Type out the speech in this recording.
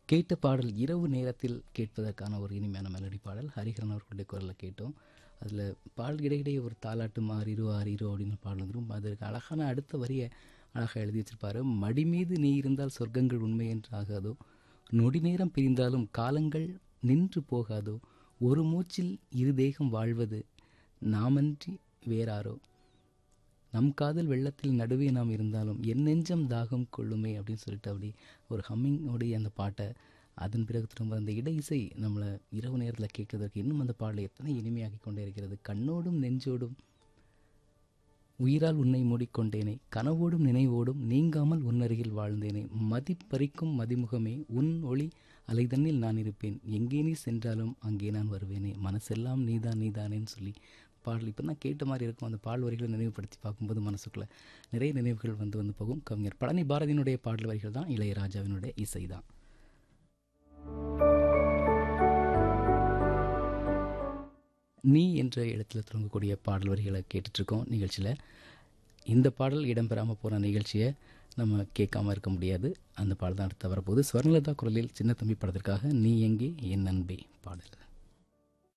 கேட்ட பாடல் இரவு நேரத்தில் கேட்பதற்கான ஒரு இனிமையான மெலடி பாடல். ஹரிஹரன் அவர்களுடைய குரலில் கேட்டோம். அதில் பாடல் இடையிடையே ஒரு தாலாட்டு மாறிரோ ஆறிரோ அப்படின்னு பாடல் வந்துடும். அதற்கு அழகான அடுத்த வரியை அழகாக எழுதி வச்சிருப்பாரு. மடி மீது நீ இருந்தால் சொர்க்கங்கள் உண்மை என்று ஆகாதோ, நொடி நேரம் பிரிந்தாலும் காலங்கள் நின்று போகாதோ, ஒரு மூச்சில் இரு தேகம் வாழ்வது நாமன்றி வேறாரோ, நம் காதல் வெள்ளத்தில் நடுவே நாம் இருந்தாலும் என் நெஞ்சம் தாகம் கொள்ளுமே அப்படின்னு சொல்லிட்டு அப்படி ஒரு ஹம்மிங்கோடைய அந்த பாட்டை அதன் பிறகு திரும்ப அந்த இடை இசை நம்மளை இரவு நேரத்தில் கேட்கறதற்கு இன்னும் அந்த பாடலை எத்தனை இனிமையாக்கி கொண்டே இருக்கிறது. கண்ணோடும் நெஞ்சோடும் உயிரால் உன்னை மூடிக்கொண்டேனே, கனவோடும் நினைவோடும் நீங்காமல் உன்னருகில் வாழ்ந்தேனே, மதிப்பறிக்கும் மதிமுகமே உன் ஒளி அலைதண்ணில் நான் இருப்பேன், எங்கே நீ சென்றாலும் அங்கே நான் வருவேனே, மனசெல்லாம் நீதான் நீதானேன்னு சொல்லி பாடல் இப்போ தான் கேட்ட மாதிரி இருக்கும். அந்த பாடல் வரிகளை நினைவுபடுத்தி பார்க்கும்போது மனசுக்குள்ளே நிறைய நினைவுகள் வந்து போகும். கவிஞர் பழனி பாரதியினுடைய பாடல் வரிகள் தான், இளையராஜாவினுடைய இசை தான். நீ என்ற இடத்துல தொடங்கக்கூடிய பாடல் வரிகளை கேட்டுட்ருக்கோம் நிகழ்ச்சியில். இந்த பாடல் இடம்பெறாமல் போகிற நிகழ்ச்சியை நம்ம கேட்காம இருக்க முடியாது. அந்த பாடல் தான் அடுத்து வரப்போகுது. ஸ்வர்ணலதா குரலில் சின்ன தம்பி படத்திற்காக நீ எங்கே என் அன்பே பாடல்.